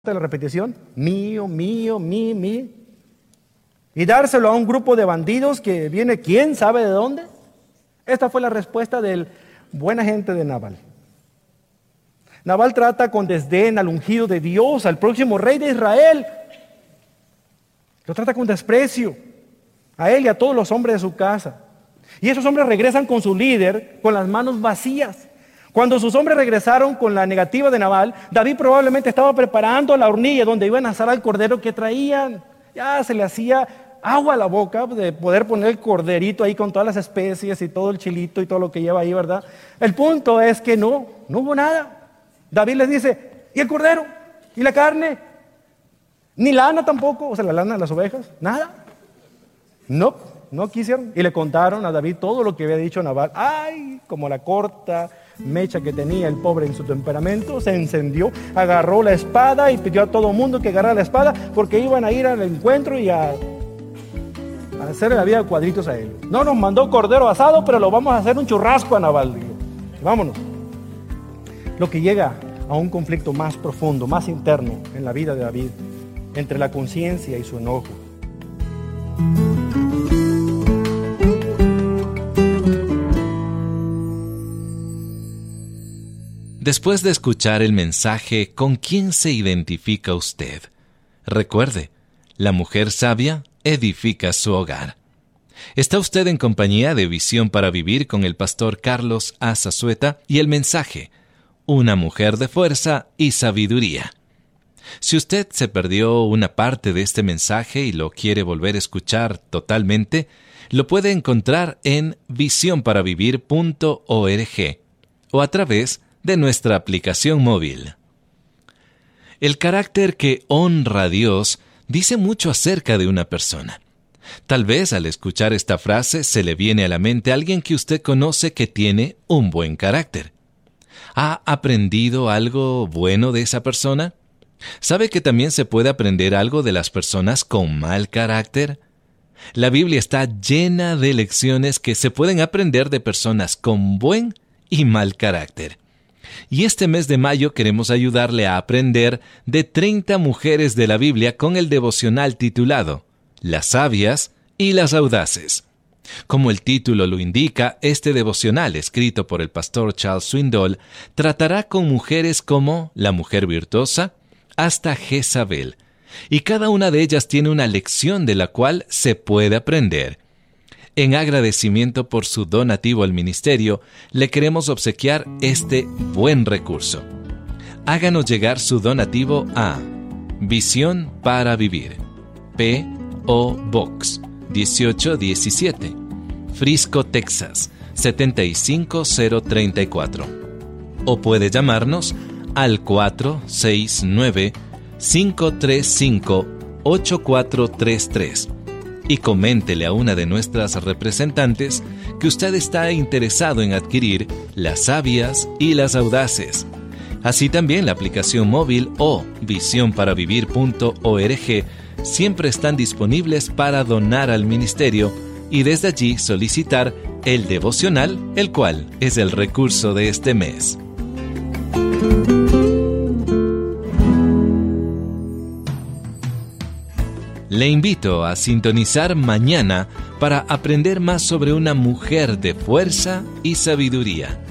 de la repetición, mío, mío, mí, y dárselo a un grupo de bandidos que viene quién sabe de dónde. Esta fue la respuesta del buena gente de Nabal. Nabal trata con desdén al ungido de Dios, al próximo rey de Israel. Lo trata con desprecio, a él y a todos los hombres de su casa. Y esos hombres regresan con su líder con las manos vacías. Cuando sus hombres regresaron con la negativa de Nabal, David probablemente estaba preparando la hornilla donde iban a asar al cordero que traían. Ya se le hacía agua a la boca de poder poner el corderito ahí con todas las especies y todo el chilito y todo lo que lleva ahí, ¿verdad? El punto es que no hubo nada. David les dice, ¿y el cordero? ¿Y la carne? Ni lana tampoco, o sea, la lana de las ovejas, nada. No quisieron. Y le contaron a David todo lo que había dicho Nabal. ¡Ay! Como la corta mecha que tenía el pobre en su temperamento, se encendió, agarró la espada y pidió a todo el mundo que agarrara la espada porque iban a ir al encuentro y a hacerle la vida de cuadritos a él. No nos mandó cordero asado, pero lo vamos a hacer un churrasco a Nabal. Digo, vámonos. Lo que llega a un conflicto más profundo, más interno en la vida de David, entre la conciencia y su enojo. Después de escuchar el mensaje, ¿con quién se identifica usted? Recuerde, la mujer sabia edifica su hogar. Está usted en compañía de Visión para Vivir con el pastor Carlos A. Zazueta y el mensaje, una mujer de fuerza y sabiduría. Si usted se perdió una parte de este mensaje y lo quiere volver a escuchar totalmente, lo puede encontrar en visionparavivir.org o a través de nuestra aplicación móvil. El carácter que honra a Dios dice mucho acerca de una persona. Tal vez al escuchar esta frase se le viene a la mente alguien que usted conoce que tiene un buen carácter. ¿Ha aprendido algo bueno de esa persona? ¿Sabe que también se puede aprender algo de las personas con mal carácter? La Biblia está llena de lecciones que se pueden aprender de personas con buen y mal carácter. Y este mes de mayo queremos ayudarle a aprender de 30 mujeres de la Biblia con el devocional titulado Las sabias y las audaces. Como el título lo indica, este devocional, escrito por el pastor Charles Swindoll, tratará con mujeres como la mujer virtuosa hasta Jezabel, y cada una de ellas tiene una lección de la cual se puede aprender. En agradecimiento por su donativo al ministerio, le queremos obsequiar este buen recurso. Háganos llegar su donativo a Visión para Vivir, P.O. Box 1817, Frisco, Texas 75034. O puede llamarnos al 469-535-8433. Y coméntele a una de nuestras representantes que usted está interesado en adquirir Las sabias y las audaces. Así también la aplicación móvil o visionparavivir.org siempre están disponibles para donar al ministerio y desde allí solicitar el devocional, el cual es el recurso de este mes. Le invito a sintonizar mañana para aprender más sobre una mujer de fuerza y sabiduría.